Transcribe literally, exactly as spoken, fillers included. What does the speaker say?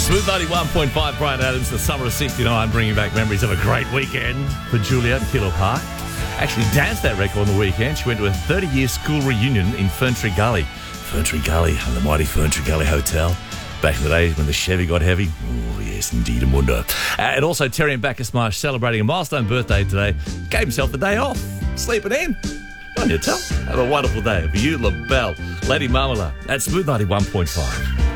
Smooth ninety-one point five, Brian Adams, the summer of sixty-nine, bringing back memories of a great weekend for Julia at Kilo Park. Actually danced that record on the weekend. She went to a thirty-year school reunion in Ferntree Gully. Ferntree Gully and the mighty Ferntree Gully Hotel. Back in the days when the Chevy got heavy. Oh, yes, indeed, Amundo. Uh, and also Terry and Bacchus Marsh celebrating a milestone birthday today. Gave himself the day off. Sleeping in. On you tell. Have a wonderful day. For you, LaBelle, Lady Marmalade at Smooth ninety-one point five.